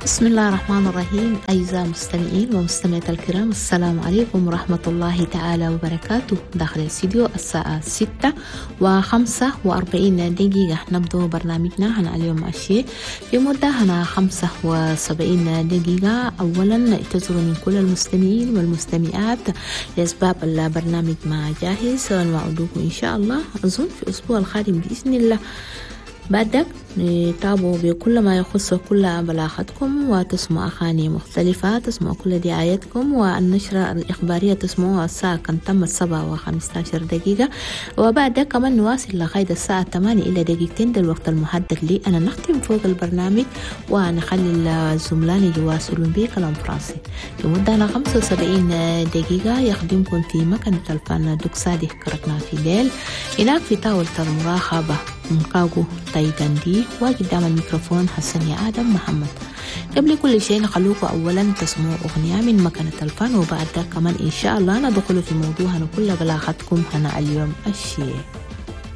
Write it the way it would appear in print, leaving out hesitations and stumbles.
بسم الله الرحمن الرحيم. أعزائي المستمعين ومستمعات الكرام، السلام عليكم ورحمة الله تعالى وبركاته. داخل الاستديو الساعة 6:45 نبدأ برنامجنا هنا اليوم الشيء في مدة هنا 75 دقيقة. أولا اعتذروا من كل المستمعين والمستمعات لأسباب البرنامج ما جاهز، ونوعدكم إن شاء الله أظن في الأسبوع القادم بإذن الله. بعدك تابعوا بكل ما يخص كل بلاغتكم، وتسمعوا أغاني مختلفة، تسمعوا كل دعايتكم، والنشرة الإخبارية تسمعوها الساعة كان تمت 7:15 دقيقة. وبعدك كمان نواصل لغاية الساعة 8 إلى دقيقتين، ده الوقت المحدد لي أنا نختم فوق البرنامج ونخلي الزملاء يواصلون به كلام فرنسي في مدة 75 دقيقة. يخدمكم في مكنة الفن دوكسادي كركنا في ليل، هناك في طاولة المراقبة مكاغو تايداندي، وقدام الميكروفون حسن يا آدم محمد. قبل كل شيء نخلوكم أولا تسمعوا أغنية من مكنة الفن، وبعد كمان إن شاء الله ندخل في موضوعنا كل بلاغتكم هنا اليوم الشيء.